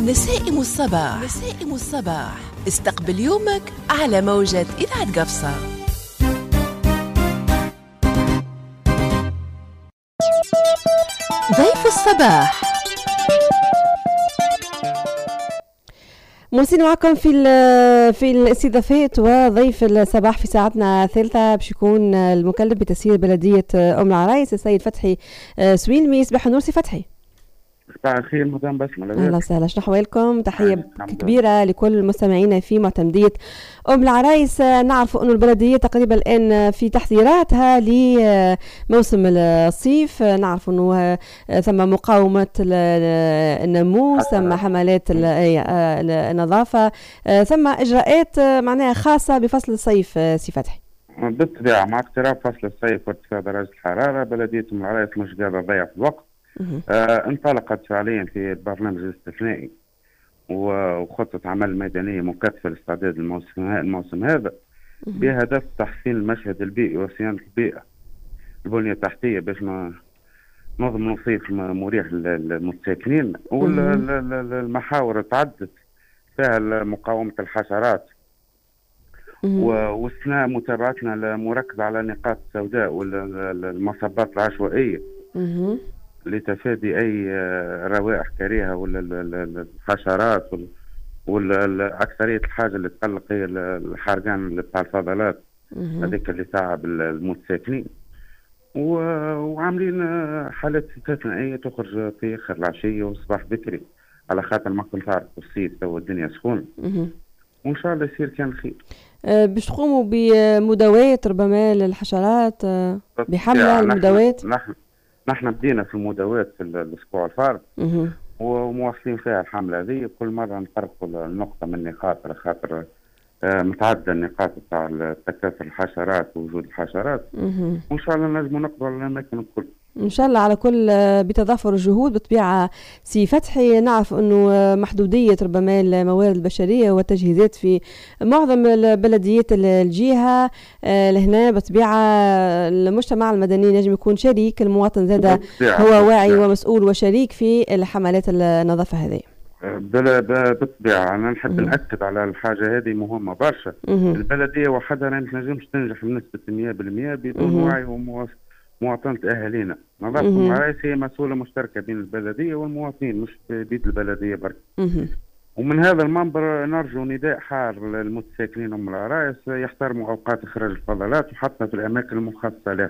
نسائم الصباح. نسائم الصباح، استقبل يومك على موجة إذاعة قفصة. ضيف الصباح. موصلين معكم في الاستضافات وضيف الصباح في ساعتنا الثالثة باش يكون المكلف بتسيير بلدية أم العرايس السيد فتحي سويلمي. صباح النور سي فتحي. صباح الخير مدام بسمة. اهلا وسهلا، شنو احوالكم؟ تحيه كبيره لكل مستمعينا في معتمديه ام العرايس. نعرف انه البلديه تقريبا الان في تحضيراتها لموسم الصيف. نعرف انه ثم مقاومه الناموس، ثم حملات النظافه، ثم اجراءات معناها خاصه بفصل الصيف. سي فتحي، بالطبيعه مع اقتراب فصل الصيف وارتفاع درجه الحراره بلديه ام العرايس مش قادره تضيع في الوقت. انطلقت فعليا في البرنامج الاستثنائي وخطة عمل ميدانية مكثفة لاستعداد الموسم هذا بهدف تحسين المشهد البيئي وصيانة البيئة البنية التحتية باش نظم صيف مريح للمساكنين. والمحاور تعدت فيها مقاومة الحشرات واثناء متابعتنا المركزة على النقاط السوداء والمصبات العشوائية لتفادي أي روائح كريهة ولا الحشرات والأكثرية الحاجة اللي تقلق هي الحرقان بتاع الفضلات هذيك اللي تعب المتساكنين. وعاملين حالات استثنائية تخرج في آخر العشية والصباح بكري على خاطر ما كنت تعرف الصيف تو الدنيا سخونة، وإن شاء الله يصير كان خير. باش تقوموا بمداوات ربما للحشرات، بحملة المداوات؟ نحن بدينا في المداوات في الاسبوع الفارط ومواصلين فيها الحمله هذه. كل مره نطرقوا النقطه من نقاط على خاطر متعدده النقاط بتاع تكاثر الحشرات ووجود الحشرات، وان شاء الله نجموا نقضوا على الاماكن الكل ان شاء الله على كل بتضافر الجهود. بطبيعه سي فتحي نعرف انه محدوديه ربما الموارد البشريه والتجهيزات في معظم البلديات الجهه لهنا. بطبيعه المجتمع المدني نجم يكون شريك، المواطن زاد هو واعي ومسؤول وشريك في الحملات النظافه هذه. بالطبيعه انا نحب ناكد على الحاجه هذه مهمه برشا. البلديه وحدها ما تنجمش تنجح بنسبه 100% بدون وعي مواطنة أهالينا. نظافة أم العرايس هي مسؤولة مشتركة بين البلدية والمواطنين، مش بيد البلدية برك. ومن هذا المنبر نرجو نداء حار للمتساكنين أم العرايس يحترموا أوقات إخراج الفضلات وحتى في الأماكن المخصصة لها،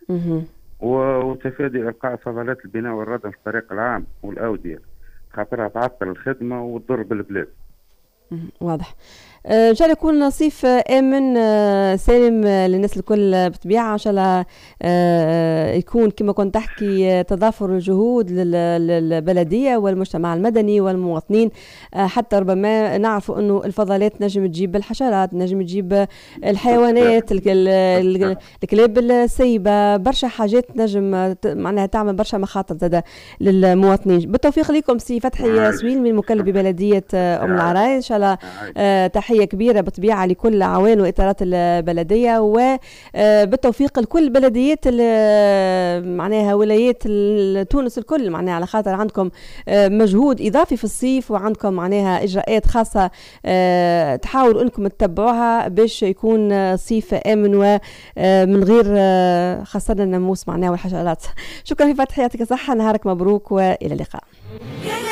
وتفادي إلقاء فضلات البناء والردم في الطريق العام والأودية خاطرها تعطل الخدمة وتضر بالبلاد. واضح. ان شاء الله يكون صيف امن سالم للناس الكل بطبيعه. ان شاء الله يكون كما كنت تحكي تضافر الجهود للبلديه والمجتمع المدني والمواطنين. حتى ربما نعرف انه الفضلات نجم تجيب الحشرات، نجم تجيب الحيوانات، الكلاب السيبه، برشا حاجات نجم معناها تعمل برشا مخاطر زاده للمواطنين. بالتوفيق لكم سي فتحي سويلمي المكلف ببلديه ام العرايس. ان شاء الله تحية كبيرة بطبيعة لكل عوان وإطارات البلدية، وبالتوفيق لكل بلديات معناها ولايات تونس الكل، معناها على خاطر عندكم مجهود إضافي في الصيف وعندكم معناها إجراءات خاصة تحاولوا أنكم تتبعوها باش يكون صيف آمن ومن غير خاصة الناموس معناها والحشرات. شكرا في فتحي، يعطيك الصحة، نهارك مبروك وإلى اللقاء.